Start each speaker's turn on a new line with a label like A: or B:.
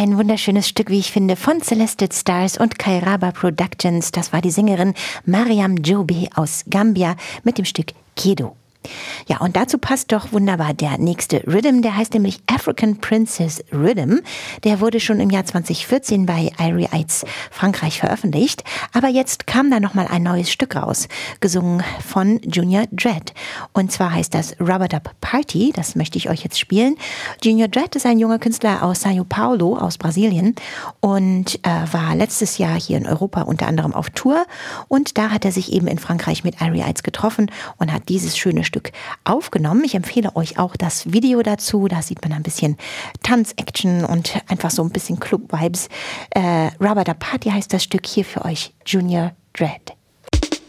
A: Ein wunderschönes Stück, wie ich finde, von Celested Stars und Kairaba Productions. Das war die Sängerin Mariam Jobe aus Gambia mit dem Stück Kedo. Ja, und dazu passt doch wunderbar der nächste Rhythm, der heißt nämlich African Princess Rhythm. Der wurde schon im Jahr 2014 bei Irie Eids Frankreich veröffentlicht, aber jetzt kam da nochmal ein neues Stück raus, gesungen von Junior Dread. Und zwar heißt das Rub-a-Dub Party, das möchte ich euch jetzt spielen. Junior Dread ist ein junger Künstler aus São Paulo, aus Brasilien, und war letztes Jahr hier in Europa unter anderem auf Tour, und da hat er sich eben in Frankreich mit Irie Eids getroffen und hat dieses schöne Stück aufgenommen. Ich empfehle euch auch das Video dazu. Da sieht man ein bisschen Tanz-Action und einfach so ein bisschen Club-Vibes. Rub-a-Dub Party heißt das Stück, hier für euch Junior Dread.